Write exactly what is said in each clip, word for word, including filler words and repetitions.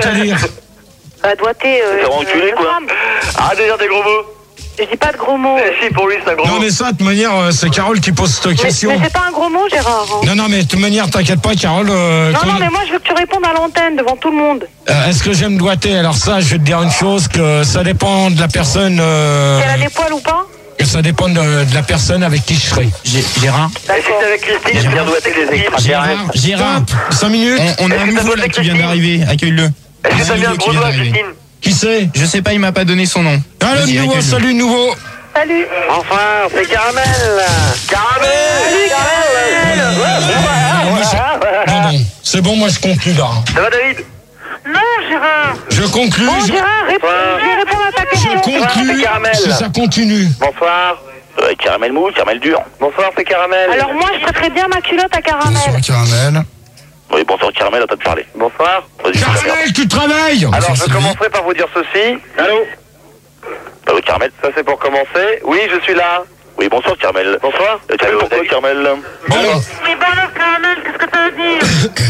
à dire. Bah, doigté. Euh, T'es enculé, quoi. Arrête de dire des gros mots. Je dis pas de gros mots. Eh si, pour lui, c'est un gros mot. Non, mais ça, de toute manière, euh, c'est Carole qui pose cette Mais, question. mais c'est pas un gros mot, Gérard. Hein. Non, non, mais de toute manière, t'inquiète pas, Carole. Euh, Non, quand- non, mais moi, je veux que tu répondes à l'antenne devant tout le monde. Euh, Est-ce que j'aime doigter? Alors ça, je vais te dire une chose, que ça dépend de la personne... Euh, Si elle a des poils ou pas? que ça dépend de, de la personne avec qui je serai. Gé- Gérard Et si c'est avec Christine, je viens doigter les extraterrestres. Gérard Gérard cinq minutes. On, on a Est-ce un que t'as nouveau là noté qui vient Christine d'arriver, accueille-le. Est-ce que On a t'as un mis un nouveau gros qui doigt, vient d'arriver. Christine? Qui c'est? Je sais pas, il m'a pas donné son nom. Allô, Vas-y, nouveau, accueille-le. salut, nouveau. Salut. Enfin, c'est Caramel. Caramel. Caramel. Moi, je- Non, non, c'est bon, moi je conclue là. Ça va, David? Non, Gérard. Je conclue. Bon, je- Gérard, réponds, je vais répondre à ta Je question. conclue c'est Caramel. si ça continue. Bonsoir. Euh, caramel mou, caramel dur. Bonsoir, c'est Caramel. Alors, moi, je prêterais bien ma culotte à caramel. Caramel. Oui, bonsoir, Caramel, à toi de parler. Bonsoir. Vas-y, je t'emmerde. Caramel, tu travailles. Alors, je commencerai par vous dire ceci. Allô? Ah oui, Caramel. Ça, c'est pour commencer. Oui, je suis là. Oui, bonsoir, Caramel. Bonsoir. Euh, tu as vu pourquoi, Caramel? Bon, Mais bon, caramel, qu'est-ce que ça veut dire?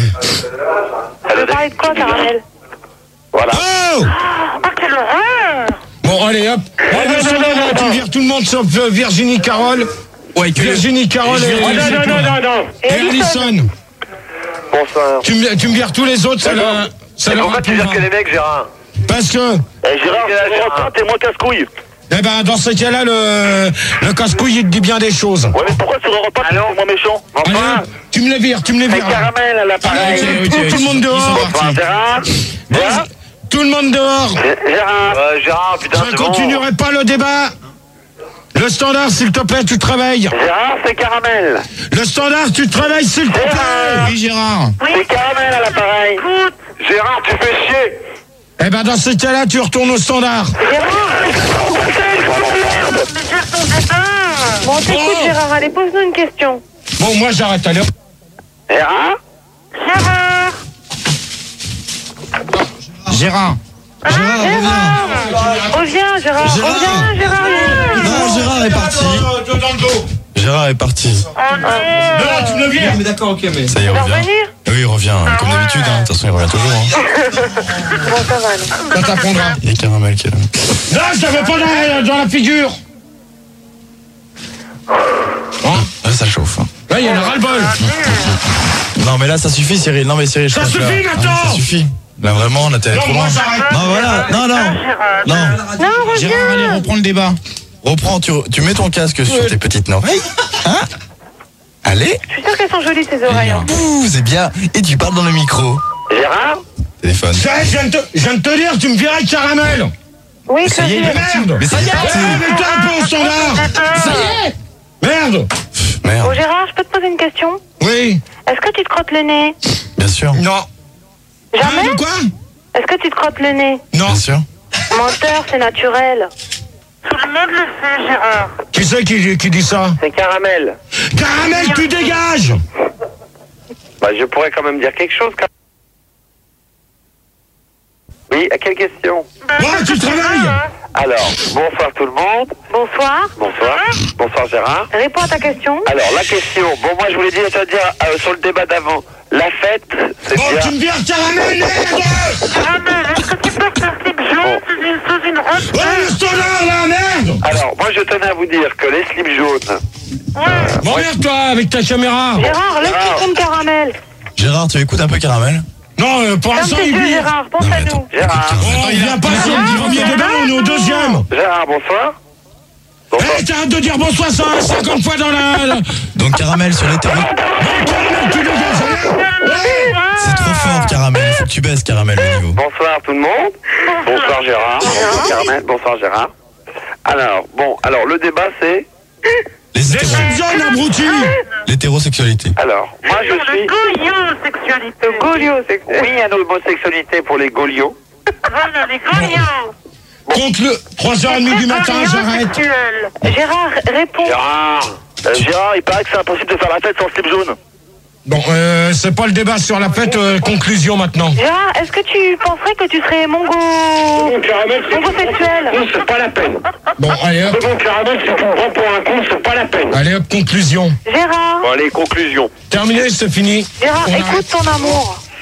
Tu veux parler de quoi, caramel? Voilà. oh Oh, quelle horreur! Bon, allez, hop. Allez, non, non, non, tu vires tout le monde sauf euh, Virginie Carole. Ouais, que Virginie Carole et, non, non. et Alison. Bonsoir. Tu me, tu me vires tous les autres, ça, leur- ça Et leur pourquoi tu apprendra. vires que les mecs, Gérard? Parce que, Eh, Gérard, Gérard, t'es moins casse-couille. eh ben, dans ce cas-là, le, le casse-couille, il te dit bien des choses. Ouais, mais pourquoi sur Europe un, tu es moins méchant? Allez, hop, tu me les vires, tu me les C'est vires. Caramel à l'appareil. Allez, tout, tout le monde dehors. Bonsoir, Gérard. Gérard? Tout le monde dehors. Gérard. Euh, Gérard, putain, Je c'est ne bon. continuerai pas le débat. Le standard, s'il te plaît, tu travailles. Gérard, c'est Caramel. Le standard, tu travailles, s'il te plaît. Gérard. Oui, Gérard. C'est Caramel à l'appareil. Gérard, tu fais chier. Eh ben, dans ce cas-là, tu retournes au standard. Bon, t'écoute, Oh. Gérard, allez, pose-nous une question. Bon, moi, j'arrête, allez. Gérard? Gérard! Gérard. Gérard, Gérard! Reviens, Gérard! Gérard. Reviens, Gérard! Non, Gérard est parti. Deux dans le dos. Gérard est parti. Oh non! Non, tu me le vires. Mais d'accord, ok, mais. Ça y est, Tu il vas revient. revenir? Oui, il revient, hein, comme d'habitude, hein. De toute façon, il revient toujours. Hein. Bon, ça va, alors. Ça t'apprendra. Il y a Caramel qui est là. Non, je t'avais pas dans, dans la figure. Ouais, ça chauffe. Hein. Là, il y en a ras-le-bol. Non, mais là, ça suffit, Cyril. Non, mais Cyril, je Ça crois que suffit, là- maintenant. Ah, Ça suffit. Là, vraiment, là, t'es allé Non, trop moi, loin. j'arrête. Non, voilà. Non, non. Non. Non, Gérard, allez, reviens! reprends le débat. Reprends, tu, tu mets ton casque sur tes petites oreilles. Hein? Allez. Je suis sûre qu'elles sont jolies, ces oreilles. hein. Ouh, c'est bien. Et tu parles dans le micro. Gérard? Téléphone. Ça, je viens de te, je viens de te dire, tu me virais Caramel. Oui, Ça y est, il Claudine. est parti. Merde. Mais ça y est, Ah, parti. mets-toi un peu au standard. Ça y est. Merde. Merde. Bon, Gérard, je peux te poser une question? Oui. Est-ce que tu te crottes le nez? Bien sûr. Non. Jamais? Ah, de quoi? Est-ce que tu te crottes le nez? Non. Bien sûr. Menteur, c'est naturel. Tout le monde le fait, Gérard. Qui c'est qui, qui dit ça? C'est Caramel. Caramel, tu dégages. Bah, je pourrais quand même dire quelque chose. Car... Oui, à quelle question? Ouais, tu travailles. Alors, bonsoir tout le monde. Bonsoir. Bonsoir. Bonsoir Gérard. Réponds à ta question. Alors, la question. Bon, moi, je voulais dire, je veux dire euh, sur le débat d'avant. La fête, c'est Bon, bien. tu me vires Caramel, merde. Caramel, est-ce que tu peux faire slip jaune sous une, sous une robe? Ouais, le standard, là, merde. Alors, moi, je tenais à vous dire que les slips jaunes. Bon, merde, toi, avec ta caméra. Gérard, lève Gérard. ton compte caramel. Gérard, tu écoutes un peu Caramel? Non, euh, pour Ferme l'instant, tes il yeux, vire. Gérard, pense Non, mais à attends. nous. Gérard. Oh, il vient pas sur le premier débat, on est au deuxième. Gérard, bonsoir. Bonsoir. Eh, t'arrêtes de dire bonsoir ça cinquante fois dans la... la- Donc, Caramel sur les terrains. Bon, Caramel, tu dégages, allez. C'est trop fort, Caramel. Il faut que tu baisses, Caramel, le niveau. Bonsoir tout le monde. Bonsoir Gérard. Bonsoir Caramel. Bonsoir Gérard. Alors, bon, alors le débat c'est... Les Des hétéros- jeunes abrutis. l'hétérosexualité. Alors, moi je suis... Goliosexualité. Goliosexualité. Oui, à l'homosexualité pour les Golios. Voilà, les golios. Contre le trois heures trente du matin, j'arrête. Gérard, réponds. Gérard euh, Gérard, il paraît que c'est impossible de faire la fête sans slip jaune. Bon, euh, c'est pas le débat sur la fête, euh, conclusion maintenant. Gérard, est-ce que tu penserais que tu serais mongo... mongosexuel? Non, c'est pas la peine. Bon, allez hop, Bon, Caramel, si tu me prends pour un con, c'est pas la peine. allez hop, conclusion. Gérard, Bon, allez, conclusion. Terminé, c'est fini. Gérard, On écoute arrête. ton amour.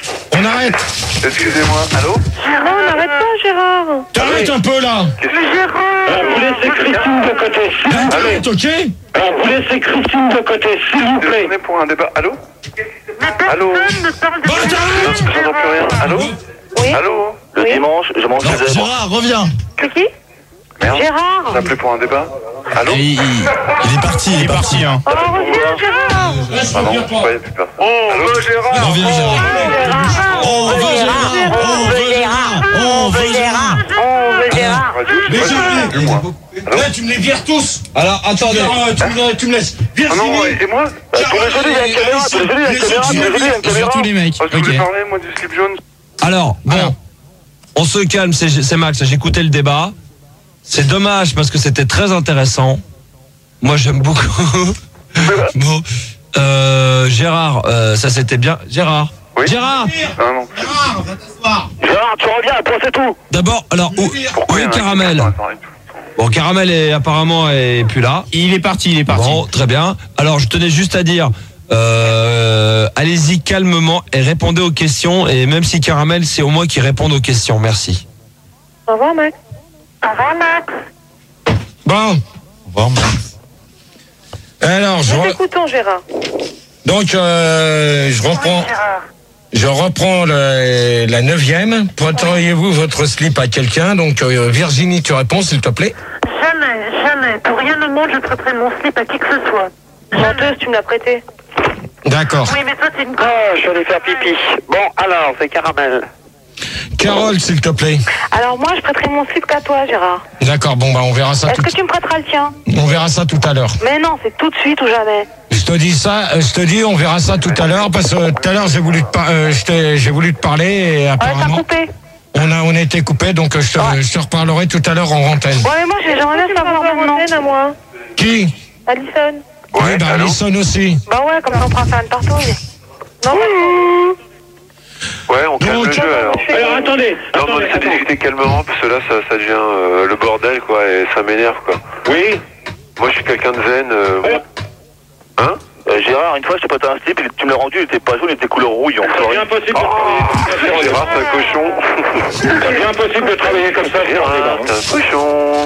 On arrête. Excusez-moi, allô? Non, n'arrête pas, Gérard. T'arrêtes un peu là. Mais Gérard. Vous laissez Christine de côté, s'il vous plaît. T'arrêtes, ok? Alors, vous laissez Christine de côté, s'il vous plaît. On est pour un débat. Allô? Mais Allô? personne ne parle de Bon, ça. t'arrêtes. J'entends plus rien. Allô? Oui. Allô? Le Oui. dimanche, je mange Non, des zèbres. Gérard, reviens. C'est qui? Merde. Gérard. On appelé pour un débat. Allô? Il, il- il est parti, il est parti. Hein. Oh, reviens, Gérard. Ah non, je croyais plus personne. Oh, allô, Gérard? Reviens, Gérard. Gérard. On veut Gérard. On veut Gérard. On veut Gérard. On veut Gérard. Radio, Mais je sais pas, Gérard, plus, moi. là, tu me les vires tous. Alors, attendez. Euh, tu, me, tu me laisses. Ah Virginie. non, et moi? Bah, tous les jeudis, il y a une caméra. Tous les jeudis, il y a une caméra. Tous les jeudis, il y a une caméra. Tous les mecs. Oh, je voulais Ok. parler, moi, du slip jaune. Alors, bon, Alors. on se calme, c'est c'est Max, j'ai écouté le débat. C'est dommage parce que c'était très intéressant. Moi, j'aime beaucoup. Bon, euh, Gérard, euh, ça c'était bien. Gérard. Oui. Gérard. Ah non. Gérard, va t'asseoir. Gérard, tu reviens, point c'est tout. D'abord, alors où, Pourquoi où il y est en a un qui Caramel? parle, attends, arrête. Bon, Caramel est apparemment est plus là. Il est parti, il est parti. Bon, très bien. Alors, je tenais juste à dire, euh, allez-y calmement et répondez aux questions. Et même si Caramel, c'est au moins qui répondent aux questions. Merci. Au revoir, Max. Au revoir, Max. Bon, Au revoir, Max. alors, je Nous re- t'écoutons, Gérard. donc, euh, je reprends, je reprends le- la neuvième. Prêteriez-vous votre slip à quelqu'un? Donc, euh, Virginie, tu réponds, s'il te plaît. Jamais, jamais. Pour rien au monde, je prêterai mon slip à qui que ce soit. Menteuse, tu me l'as prêté. D'accord. Oui, mais toi, t'es une... Ah, je suis allé faire pipi. Bon, alors, c'est Caramel. Carole, s'il te plaît. Alors moi, je prêterai mon slip qu'à toi, Gérard. D'accord, bon, bah, on verra ça Est-ce tout, que tu me prêteras le tien? on verra ça tout à l'heure. Mais non, c'est tout de suite ou jamais. Je te dis ça, euh, je te dis, on verra ça tout à l'heure, parce que euh, tout à l'heure, j'ai voulu te, par- euh, je t'ai- j'ai voulu te parler et Ouais, t'as apparemment, coupé. on a, on a été coupé, donc euh, je te, Ouais. je te reparlerai tout à l'heure en antenne. Ouais, mais moi, j'ai jamais à savoir maintenant. à moi. Qui? Alison. Oui, bah, allô? Alison aussi. Bah ouais, comme ça, on pourra faire une partouille. Non, Ouais, on calme Donc, le jeu, alors. Alors, attendez. Non, attendez, mais c'est attendez. discuter calmement, parce que là, ça, ça devient euh, le bordel, quoi, et ça m'énerve, quoi. Oui. Moi, je suis quelqu'un de zen. euh, Ouais. Hein euh, Gérard, une fois, je t'ai prêté un slip, et tu me l'as rendu, il était pas jaune, il était couleur rouille, en C'est bien possible de travailler. Gérard, c'est un cochon. C'est bien possible de travailler comme ça. Gérard, c'est un cochon.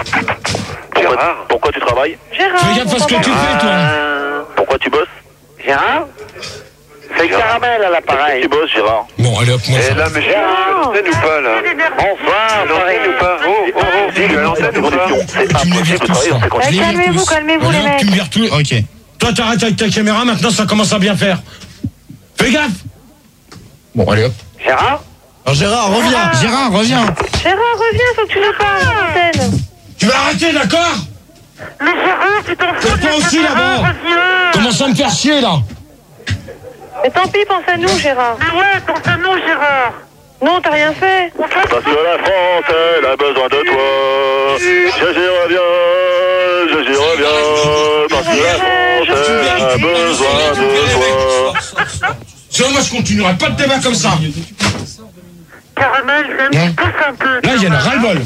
Gérard, Pourquoi tu travailles? Gérard. Fais gaffe à ce que tu fais, toi. Pourquoi tu bosses? Gérard C'est Caramel à l'appareil. Tu bosses, Gérard? Bon, allez hop, moi, Eh ça. là, mais je suis à l'antenne ou pas, là Enfin, l'antenne ou pas Oh, oh, oh, je suis à l'antenne ou pas C'est Tu me les impossible vires de tous. travailler dans ces Je conditions. les vire calmez-vous, tous. calmez-vous, Allez, les hop, mecs. Tu me vires tout. Ok. Toi, t'arrêtes avec ta caméra, maintenant, ça commence à bien faire. Fais gaffe. Bon, allez hop. Gérard Alors, Gérard, reviens. Gérard, reviens. Gérard, reviens, faut que tu nous parles à l'antenne. Tu vas arrêter, d'accord? Mais Gérard, tu t'en fous. Et toi aussi, là-bas. Reviens. Commence à me faire chier, là. Mais tant pis, pense à nous, Gérard. Mais ouais, pense à nous, Gérard. Non, t'as rien fait. Parce que la France, elle a besoin de toi. Gégé reviens, Gégé reviens. Parce que la France, elle a besoin de toi. Sinon, moi, je continuerai pas de débat comme ça. Caramel, Hein j'aime pousse un peu. Là, il y en a ras-le-bol.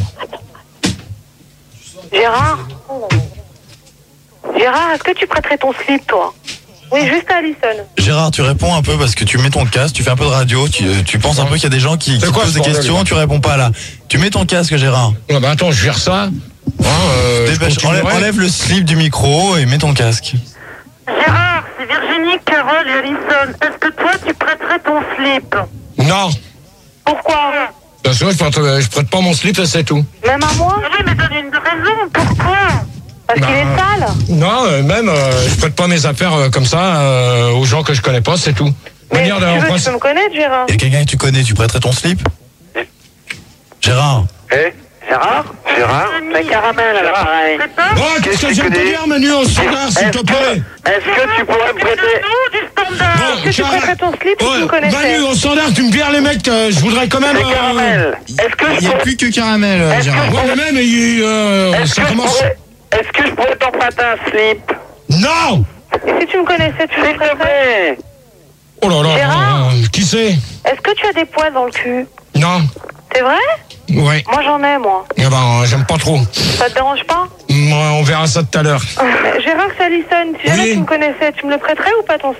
Gérard Gérard, est-ce que tu prêterais ton slip, toi? Oui, juste à Alison. Gérard, tu réponds un peu parce que tu mets ton casque, tu fais un peu de radio, tu, tu penses un peu qu'il y a des gens qui, qui C'est quoi, posent ce des bordel, questions, là tu réponds pas là. Tu mets ton casque, Gérard. Ouais, bah, attends, je vire ça. Hein, euh, je Dépêche, continuerai. enlève, enlève le slip du micro et mets ton casque. Gérard, c'est Virginie, Carole et Alison. Est-ce que toi, tu prêterais ton slip? Non. Pourquoi? Parce que je prête, euh, je prête pas mon slip, c'est tout. Même à moi? Oui, mais donne une raison. Pourquoi? Parce qu'il Bah, est sale. Non, euh, même, euh, je prête pas mes affaires euh, comme ça euh, aux gens que je connais pas, c'est tout. Mais Manière si de- tu en veux, tu principe- peux me connaître, Gérard. Il y a quelqu'un que tu connais, tu prêterais ton slip? Gérard. Eh Gérard Gérard C'est Caramel à l'appareil. Oh, qu'est-ce que je viens de te dire, Manu, au standard, s'il te plaît? Est-ce que tu pourrais me prêter du standard. Bon, Est-ce que tu Gérard- prêterais ton slip si tu me Ouais, connaissais? Manu, au standard, tu me vires les mecs, euh, je voudrais quand même... C'est euh, Caramel. Est-ce que Il je n'y a pourrais... plus que Caramel, euh, Est-ce que Gérard. Ouais, mais même, il, euh, Est-ce ça que je commence... pourrais... Est-ce que je pourrais t'en prêter un slip? Non! Et si tu me connaissais, tu me S'il te prêterais? plaît. Oh là là, Gérard euh, qui c'est? Est-ce que tu as des poils dans le cul? Non. C'est vrai? Ouais. Moi, j'en ai, moi. Eh ben, j'aime pas trop. Ça te dérange pas? Moi, on verra ça tout à l'heure. Gérard, c'est Alison. Si jamais Oui. tu me connaissais, tu me le prêterais ou pas ton slip?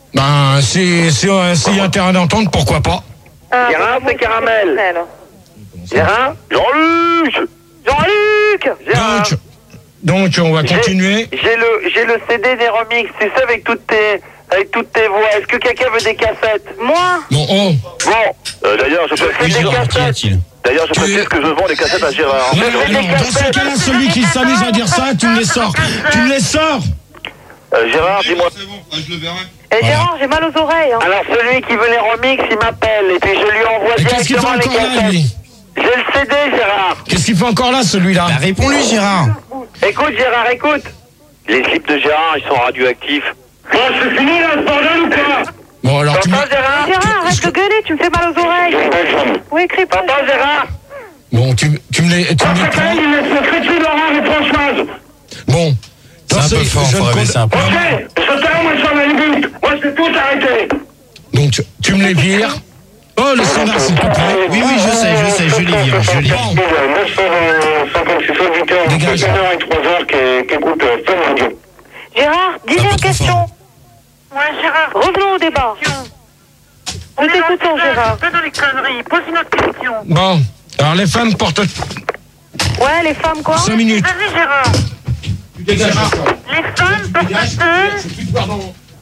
Ben, si, si, euh, s'il y a intérêt d'entendre, pourquoi pas? Gérard, c'est Caramel. Gérard? Jean-Luc! Jean-Luc! Gérard. Donc, donc, on va continuer. J'ai le, j'ai le C D des remixes, tu sais, avec toutes tes, avec toutes tes voix. Est-ce que quelqu'un veut des cassettes? Moi? Bon, oh. Bon, euh, d'ailleurs, je précise des cassettes. D'ailleurs, je précise que je vends des cassettes à Gérard. Ouais, alors, dans ce cas-là, celui qui s'amuse à dire ça, tu me les sors. Tu me les sors. Euh, Gérard, dis-moi. Eh Gérard, j'ai mal aux oreilles. Hein. Alors, celui qui veut les remixes, il m'appelle et puis je lui envoie Et qu'est-ce qu'il fait directement les encore là, cassettes. lui? J'ai le C D, Gérard. Qu'est-ce qu'il fait encore là, celui-là? Bah, réponds-lui, Gérard. Écoute, Gérard, écoute. Les slips de Gérard, ils sont radioactifs. Bon, c'est fini là, ce bordel ou quoi? Bon, alors tu me... T'entends, Gérard? Gérard, arrête de gueuler, tu me fais mal aux oreilles. Oui, crie pas. T'entends, Gérard? Bon, tu, tu me les, tu me les prends. Il est secrétaire Laurent et Françoise. Bon. C'est un Dans peu ce- fort, je faut ne rêver, compte- c'est un peu. Ok, ce terrain, moi, sur la limite. Moi, c'est tout arrêté. Donc, tu, tu me les vires. Oh, le standard, s'il te plaît. Oui, oui, je sais, je sais, je les vire, je les vire. Bon. neuf cent cinquante-six auditeurs, Dégage. une heure et trois heures qui, qui écoutent euh, Fun Radio. Gérard, dis-moi Un peu une trop question. fort. Ouais, Gérard. Revenons au débat. Nous t'écoutons, Gérard. Pas dans les conneries, pose une autre question. Bon. Alors, les femmes portent Ouais, les femmes, quoi? cinq minutes. Vas-y, Gérard. Les femmes portent-elles...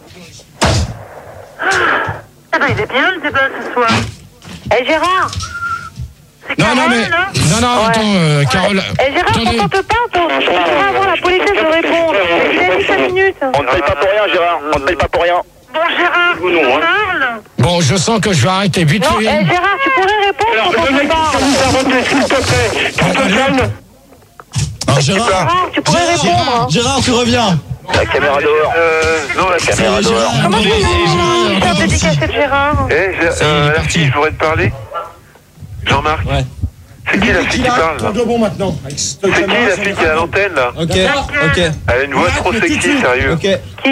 Ah ben, il est bien le débat ce soir. Eh Gérard. C'est Non, non, Carole, mais. là Non, non, Ouais. attends, euh, Carole. Eh Gérard, Attendez. quand on te parle, on tu pourras avoir la politesse de répondre. J'ai dit cinq minutes. On ne paye pas pour rien, Gérard. On ne paye pas pour rien. Bon, Gérard, tu non, hein. parles. Bon, je sens que je vais arrêter vite Non, fait. eh Gérard, tu pourrais répondre Alors, quand le on mec te qui parle. vous a voté, s'il te plaît, tu te calmes. Alors, Gérard, Gérard, tu pourrais répondre. hein. Gérard, tu reviens. La caméra dehors. Euh, non, la caméra C'est dehors. Gérard. Comment tu Et- et veux Gérard, faire dédicacer de Gérard? Eh, j'ai- Ça y est, il est euh, la parti. fille, je voudrais te parler. Jean-Marc. Ouais. C'est qui la fille qui parle là? de bon maintenant. C'est qui la fille qui est à l'antenne là? Ok, ok, Elle a une voix trop sexy, sérieux. ok.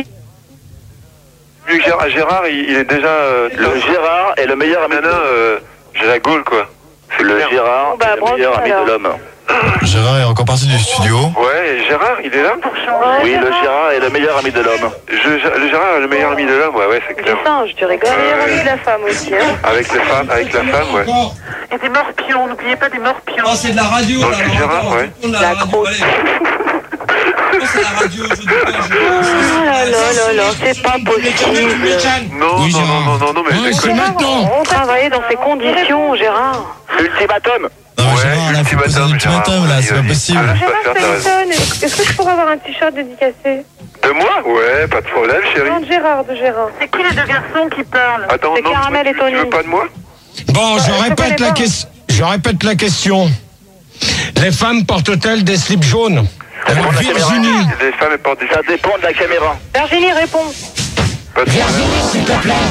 Mieux que Gérard, Gérard, il, il est déjà. euh, Le Gérard est le meilleur ami Nana, euh, j'ai la gaule quoi. de Le Gérard Bon, bah, est le branche-toi, meilleur ami alors. de l'homme. Gérard est encore parti du studio. Ouais, et Gérard, il est là? Oui, le Gérard est le meilleur ami de l'homme. Je, le Gérard est le meilleur ami de l'homme, ouais, ouais, c'est Du clair. singe, tu rigoles. Meilleur ami de la femme aussi. Hein. Avec les femmes, avec la femme, ouais. Et des morpions, n'oubliez pas des morpions. Oh, c'est de la radio, Donc, là. c'est alors, Gérard, attends, ouais. tout le monde, La la radio, grosse. allez. Oh, c'est la radio, je dis pas, je- Oh là là là là, c'est pas possible. Non, Oui, non, Gérard. non, non, non, non, mais Ouais, je c'est déconne. maintenant. On travaillait dans ces conditions, Gérard. Ultimatum. Non, mais Ouais, Gérard, là, faut poser un ultimatum, Gérard. ultimatum, là, c'est pas Vas-y, possible. vas-y. Gérard, pas ça faire, t'as m'étonne. Est-ce que je pourrais avoir un t-shirt dédicacé? De moi? Ouais, pas de problème, chérie. Non, de Gérard, de Gérard. C'est qui les deux garçons qui parlent? Attends, C'est non, Caramel tu, et tu Tony. veux pas de moi? Bon, je je répète connais la pas. question. Je répète la question. Les femmes portent-elles des slips jaunes? Alors, dépend de la Virginie. Les femmes, elles portent des Ça dépend de la caméra. Virginie, réponds. Pas de problème. Virginie, s'il te plaît.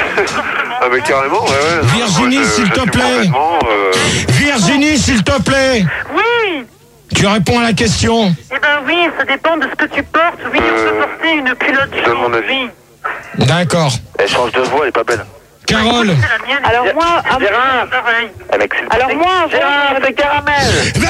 Ah, mais carrément, ouais, ouais. non, Virginie, moi, je- s'il te j'assume plaît. complètement, euh, Virginie, s'il te plaît. Oui. Tu réponds à la question. Eh ben oui, ça dépend de ce que tu portes. Oui, on peut Euh, porter une culotte je donne mon jaune, avis. oui. D'accord. Elle change de voix, elle est pas belle. Carole. C'est la mienne. Alors moi, à- Gérard. Pareil. Eh, mec, c'est- alors moi, Gérard, bon, c'est Caramel. La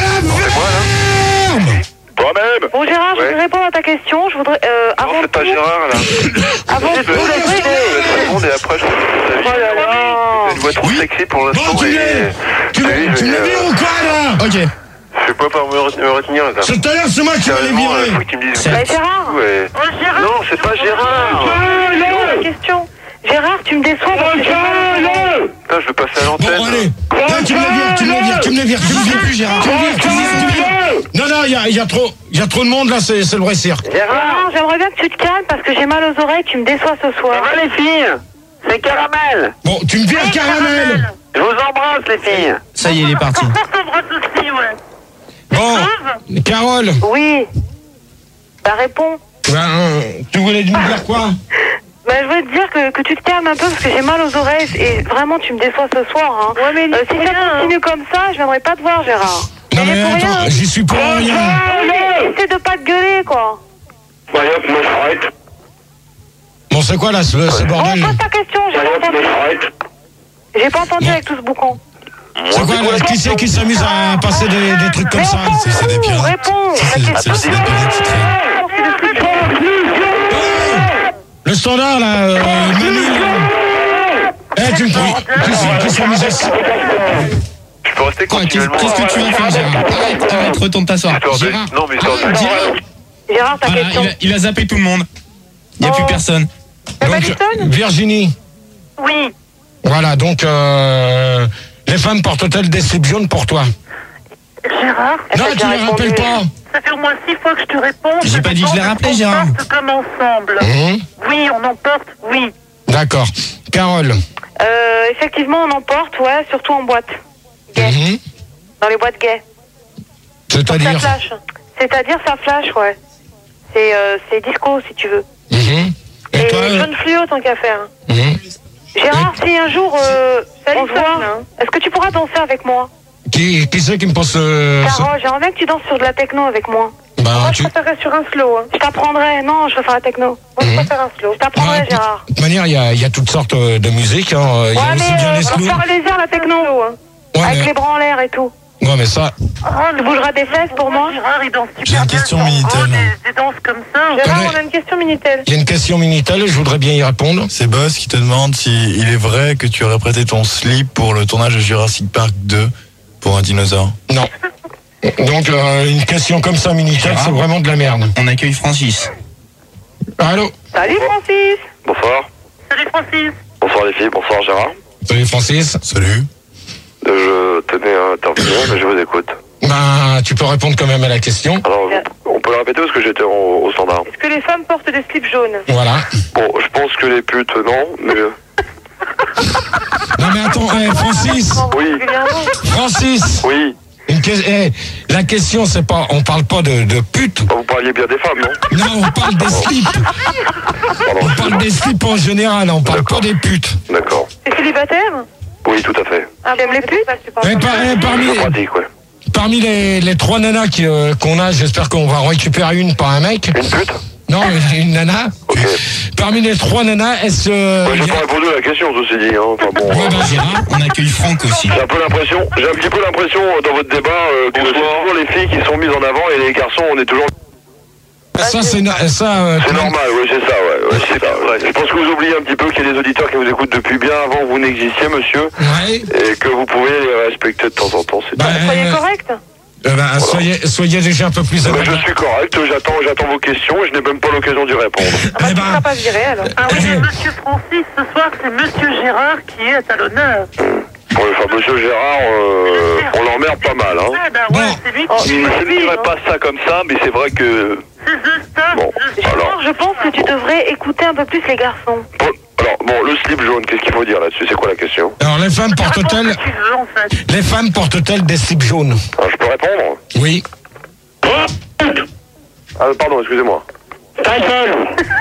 ferme. Toi-même. bon Gérard, je Ouais. voudrais répondre à ta question. Je voudrais, euh, Non, avant c'est pas tout, Gérard, là. avant Je tout, vais je voudrais- une seconde et après, je vais Oh là là. C'est une voix trop sexy pour l'instant. Bon, tu et- l'es. Tu Oui, me tu mais, me euh, vires ou quoi, là? Ok. Je sais pas par me re- me retenir, là. Tout à l'heure, c'est moi qui vais les Sérieusement, euh, virer. faut que tu me dises. Bah, Gérard, Ouais. Oh, Gérard. Non, c'est pas Gérard. c'est la question. Gérard, tu me déçois parce que j'ai mal. Putain, je vais passer à Bon, l'antenne. allez. Là, tu me les vires, tu me les vires, tu me les vires, tu me les vires. plus, Gérard. Tu me vires, tu me vires, tu me vires. Non, non, il y a, il y a trop, il y a trop de monde, là, c'est c'est le vrai cirque. Gérard, j'aimerais bien que tu te calmes parce que j'ai mal aux oreilles. Tu me déçois ce soir. Ça va, les filles? C'est Caramel. Bon, tu me vires, Caramel. Je vous embrasse, les filles. Ça y est, il est parti. Encore t'embrasse aussi, ouais. Bon, Carole, Oui. Bah réponds. ben, euh, tu voulais me dire quoi? Bah, je voulais te dire que, que tu te calmes un peu parce que j'ai mal aux oreilles et vraiment tu me déçois ce soir. Hein. Ouais, mais euh, si ça continue comme ça, je viendrai pas te voir, Gérard. Non, mais Mais pour attends, rien. j'y suis pour rien. Essaie de pas te gueuler, quoi. Bah, hop, moi, j'arrête. Bon, c'est quoi, là, ce, ce Bon, bordel? pose ta question, j'ai Bah, pas hop, moi, entendu. j'arrête. J'ai pas entendu avec tout ce boucan. C'est quoi, là? Qui c'est qui s'amuse à passer des, des trucs comme Mais ça? on s'en C'est- c'est des fout, pirates. réponds. C'est- La c'est- question, c'est des pirates titrés. c'est le truc. Le standard, là, euh, Manu. Eh, tu me prends. Tu sais, tu sais, mais je- Je peux rester Quoi, qu'est-ce continuellement. qu'est-ce que tu vas faire, Gérard? Arrête, arrête, retourne t'asseoir. Histoire de- Gérard, Non, mais histoire de- arrête, Gérard. Gérard, ta Voilà, question. il, va, il va zapper tout le monde. Il n'y a Oh. plus personne. T'as pas Donc, dit sonne Virginie. Oui. Voilà, donc, euh, les femmes portent-elles des slips jaunes pour toi? Gérard, Non, t'a tu déjà ne les rappelles répondu. pas. ça fait au moins six fois que je te réponds. J'ai Ça pas dit que je dépend l'ai de rappelé, ce qu'on Gérard. porte comme ensemble. Hum, Oui, on en porte, oui. D'accord. Carole. Euh, effectivement, on en porte, ouais, surtout en boîte. Gay. Mhm. Dans les boîtes gays. Ça C'est-à-dire flash. C'est-à-dire, ça flash, ouais. C'est euh, c'est disco, si tu veux. Mhm. Et Et toi euh, jaune fluo, tant qu'à faire. mhm. Gérard, si un jour euh, on se voit, est-ce que tu pourras danser avec moi? Qui, qui c'est qui me pose euh, ce- Caro, j'aimerais bien que tu danses sur de la techno avec moi. Bah, Moi, tu... je préférerais sur un slow. Hein. Je t'apprendrai. Non, je préfère la techno. Moi, je Mhm. préfère un slow. Je t'apprendrai, Ouais, Gérard. de toute manière, il y a, il y a toutes sortes euh, de musiques. Hein. Il y a Ouais, aussi mais bien euh, les on slow. fera les airs, la techno. Hein. Ouais, Avec mais... les bras en l'air et tout. ouais, mais ça... Oh, Tu bougeras des fesses pour moi? Gérard, il danse super J'ai une bien. question, Oh, Minitel. des, des danses comme ça. Gérard, Connais- on a une question Minitel. Il y a une question Minitel, je voudrais bien y répondre. C'est Boss qui te demande si il est vrai que tu aurais prêté ton slip pour le tournage de Jurassic Park deux pour un dinosaure. Non. Donc, euh, une question comme ça, Minitel, c'est vraiment de la merde. On accueille Francis. Allô? Salut, Francis. Bonsoir. Salut Francis. Bonsoir les filles, bonsoir Gérard. Salut, Francis. Salut. Je tenais à intervenir, mais je vous écoute. Ben, tu peux répondre quand même à la question. Alors, vous- on peut le répéter parce que j'étais au, au standard. Est-ce que les femmes portent des slips jaunes? Voilà. Bon, je pense que les putes, non, mais... Non, mais attends, eh, Francis. Oui. Régulièrement. Francis. Oui. Une que- eh, la question, c'est pas... On parle pas de, de pute. Vous parliez bien des femmes, non? Non, on parle des slips. Pardon, On parle excusez-moi. des slips en général, on parle pas des putes. D'accord. T'es célibataire? Oui, tout à fait. Ah, t'aimes les putes? Eh, par- eh, parmi, Je pratique, ouais. parmi les, les trois nanas qui, euh, qu'on a, j'espère qu'on va en récupérer une par un mec. Une pute? Non, une nana. Ok. Parmi les trois nanas, est-ce... euh, Ouais, j'ai y a- pas répondu à la question, ceci dit. Hein. Enfin, bon, Ouais, euh, bah, Gérard, on accueille Franck aussi. j'ai un peu l'impression, j'ai un petit peu l'impression euh, dans votre débat euh, que c'est toujours les filles qui sont mises en avant et les garçons, on est toujours... ça, c'est... na- Ça, euh, C'est comment- normal, oui, c'est ça, ouais. ouais c'est ça, ouais. Je pense que vous oubliez un petit peu qu'il y a des auditeurs qui vous écoutent depuis bien avant que vous n'existiez, monsieur, Ouais. et que vous pouvez les respecter de temps en temps. C'est Bah, tout. Soyez euh, correct. euh, bah, soyez, soyez déjà un peu plus Mais aimable. je suis correct, j'attends, j'attends vos questions et je n'ai même pas l'occasion d'y répondre. Ah bah, Eh tu ben- seras pas viré, alors. Ah oui, mais Monsieur Francis, ce soir, c'est Monsieur Gérard qui est à l'honneur. Ouais, enfin, monsieur Gérard, euh, on l'emmerde pas mal, hein. Ah bah ouais, c'est lui Oh, qui Je est ne dirais hein. pas ça comme ça, mais c'est vrai que... C'est The Star. Bon, The Star. alors... Gérard, je pense que tu devrais écouter un peu plus les garçons. Bon, alors, bon, le slip jaune, qu'est-ce qu'il faut dire là-dessus? C'est quoi la question? Alors, les femmes Réponds ce portent-elles... que tu veux, en fait. Les femmes portent-elles des slips jaunes? Alors, je peux répondre? Oui. Ah, pardon, excusez-moi. Ta gueule.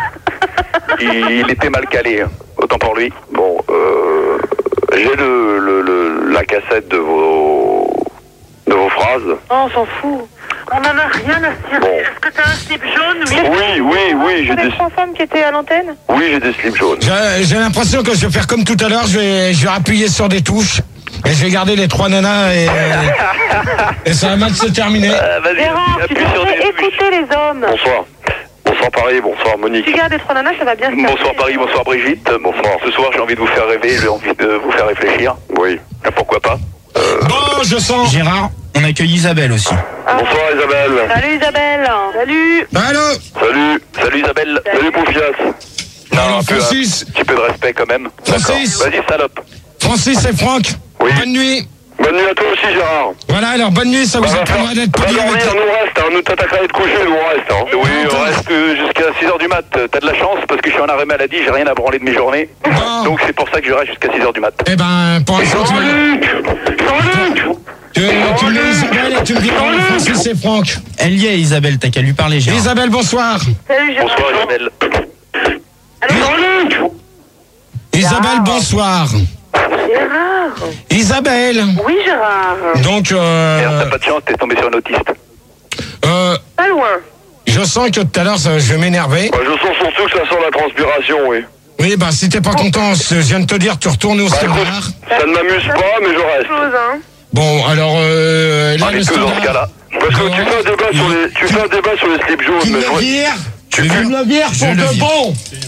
Il était mal calé, hein. Autant pour lui. Bon, euh, j'ai le, le, le- la cassette de vos de vos phrases. Oh, on s'en fout. On en a rien à cirer. Bon. Est-ce que t'as un slip jaune? Oui. Oui, oui, oui, j'ai les des, trois femmes qui étaient à l'antenne? oui, j'ai des slips jaunes. J'ai j'ai l'impression que je vais faire comme tout à l'heure, je vais, je vais appuyer sur des touches et je vais garder les trois nanas et, et ça va mal se terminer. Euh, vas-y, Gérard, tu appuie sur devrais des touches. écouter les hommes. Bonsoir. Bonsoir Paris, bonsoir Monique. Tu gardes les trois nanas, ça va bien se Bonsoir terminer. Paris, bonsoir Brigitte. Bonsoir. Ce soir, j'ai envie de vous faire rêver, j'ai envie de vous faire réfléchir. Oui. Pourquoi pas? Bon, je sens... Gérard, on accueille Isabelle aussi. Ah. Bonsoir Isabelle. Salut Isabelle. Salut. Allô? Salut. Salut Isabelle. Salut Poufias. Alors, un peu, Francis, un petit peu de respect quand même. Francis. D'accord. Vas-y, salope. Francis et Franck, Oui. bonne nuit. Bonne nuit à toi aussi, Gérard. Voilà, alors bonne nuit, ça vous Va apprendra d'être va poli avec... dormir, nous reste, hein. Nous t'attaqueras à être couché, nous on reste. Hein. Oui, on Attends. reste euh, jusqu'à six heures du mat. T'as de la chance parce que je suis en arrêt maladie, j'ai rien à branler de mes journées. Bon. Donc c'est pour ça que je reste jusqu'à six heures du mat. Eh ben, pour l'instant, tu, Jean-Luc. Jean-Luc. tu, tu me dis Isabelle et tu me dis Francis et Franck. Elle y est, Isabelle, t'as qu'à lui parler, Gérard. Isabelle, bonsoir. Salut Gérard. Bonsoir Isabelle. Jean-Luc. Isabelle, bonsoir. Gérard. Isabelle. Oui Gérard. Donc, Merde, euh, t'as pas de chance, t'es tombé sur un autiste. euh, Pas loin. je sens que tout à l'heure, ça- je vais m'énerver. Bah, je sens surtout que ça sent la transpiration, oui. Oui, bah, si t'es pas content, je viens de te dire, tu retournes au Bah, écoute, standard. ça ne m'amuse pas, mais je reste. Chose, hein. Bon, alors, euh, là, Allez, le que dans ce standard. cas-là. Parce que tu fais un débat sur les, tu fais un débat sur les slips jaunes, Tu mais me je le vois- vires. Tu Tu fais- me le vires Je pour le de vire. bon.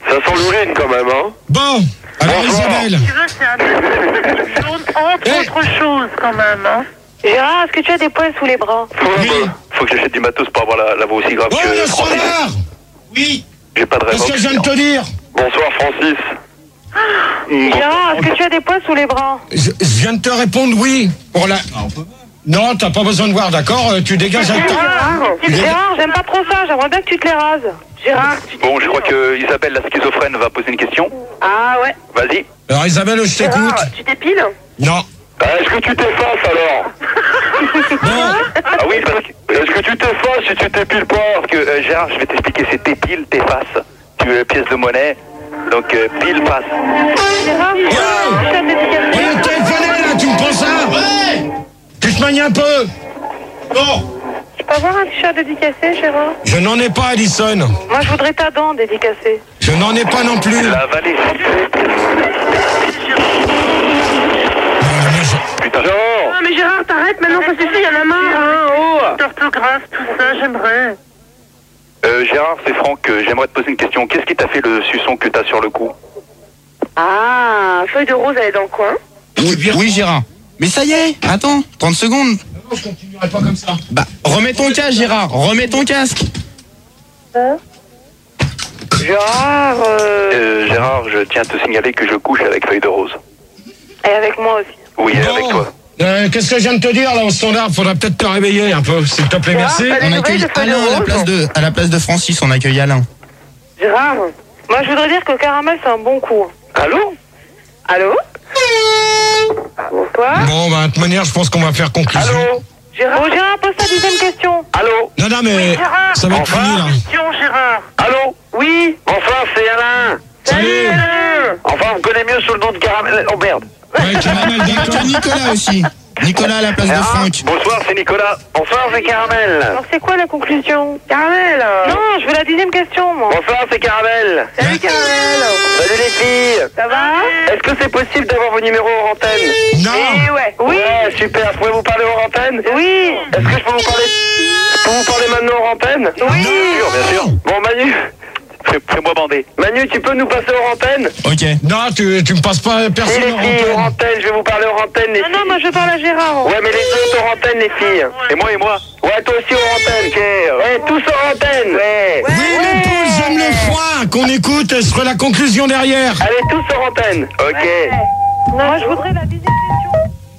Ça sent l'urine quand même, hein. Bon, alors Isabelle. Si tu veux, c'est un entre autres choses quand même, hein. Gérard, est-ce que tu as des poils sous les bras? Oui. Faut que j'achète du matos pour avoir la, la voix aussi grave Oh, que le Francis. standard. Oui. J'ai pas de Qu'est-ce révoque. que je viens de te dire? Bonsoir Francis. Gérard, est-ce que tu as des poils sous les bras? je, je viens de te répondre oui. Pour la... Non, t'as pas besoin de voir, d'accord? Euh, Tu dégages avec ta... Gérard, Gérard, j'aime pas trop ça, j'aimerais bien que tu te les rases. Gérard, tu Bon, je crois que Isabelle, la schizophrène, va poser une question. Ah ouais. Vas-y. Alors Isabelle, je t'écoute. Gérard, tu t'épiles? Non. Ah, est-ce que tu t'effaces alors? Non. Ah oui, parce que, Est-ce que tu t'effaces si tu t'épiles pas? parce que euh, Gérard, je vais t'expliquer, c'est tes piles, tes faces. Tu es pièce de monnaie, donc euh, pile, face. Gérard, Ouais. tu as des On est téléphoné là, tu me prends ça? Ouais. Tu te manies un peu? Non. Tu peux avoir un t-shirt dédicacé, Gérard? Je n'en ai pas, Alison. Moi, je voudrais ta dent dédicacée. Je n'en ai pas non plus. La vallée. Putain. Genre, Ah, mais Gérard, t'arrêtes maintenant, ça suffit, y'en a marre, hein, oh. D'orthographe, tout ça, j'aimerais. Euh, Gérard, c'est Franck, euh, j'aimerais te poser une question. Qu'est-ce qui t'a fait le suçon que t'as sur le cou? Ah, feuille de rose, elle est dans le coin. Oui, oui, Gérard. Mais ça y est, attends, trente secondes. Non, je continuerai pas comme ça. Bah, remets ton casque, Gérard, remets ton casque. Gérard, euh... Euh, Gérard, je tiens à te signaler que je couche avec Feuille de Rose. Et avec moi aussi. Oui, et Bon. avec toi. Euh, Qu'est-ce que je viens de te dire là au standard? Faudra peut-être te réveiller un peu, s'il te plaît, merci. Gérard, On Les accueille nouvelles de Alain à la Feuille de place de, à la place de Francis, on accueille Alain. Gérard, moi, je voudrais dire que Caramel, c'est un bon coup. Allô? Allô? Bonsoir. Bon, bah, de toute manière, je pense qu'on va faire conclusion. Allô? Gérard, oh, Gérard, pose ta deuxième question. Allô? Non, non, mais Gérard, ça va être fini là. question, Gérard. Allô? Oui. enfin c'est Alain. Salut. Enfin, on me connaît mieux sous le nom de Caramel. Oh merde. Ouais, Caramel, On accueille d'accord. Nicolas aussi. Nicolas à la place de Franck. Bonsoir, c'est Nicolas. Bonsoir, c'est Caramel. Alors, c'est quoi la conclusion? Caramel. Non, je veux la dixième question, moi. Bonsoir, c'est Caramel. Salut, Caramel. Salut les filles. Ça va? Est-ce que c'est possible d'avoir vos numéros hors antenne? Non. Eh ouais. Oui. Ouais, super. Pouvez vous parler hors antenne? Oui. Est-ce que je peux vous parler Je peux vous parler maintenant hors antenne? Oui. Bien sûr. Bon, Manu. Fais- Fais-moi bander. Manu, tu peux nous passer hors antenne? Ok. Non, tu, tu me passes pas Si personne les en filles hors antenne. antenne, je vais vous parler hors antenne, les Non, filles. non, moi, je parle à Gérard. Ouais, mais les autres hors antenne, les filles. Et moi, et moi? Ouais, toi aussi hors antenne. Ok. Ouais, tous hors antenne. Ouais. Oui, les poules, j'aime le froid. Qu'on écoute, ce sera la conclusion derrière. Allez, tous hors antenne. Ok. Non, moi, je voudrais la dixième question.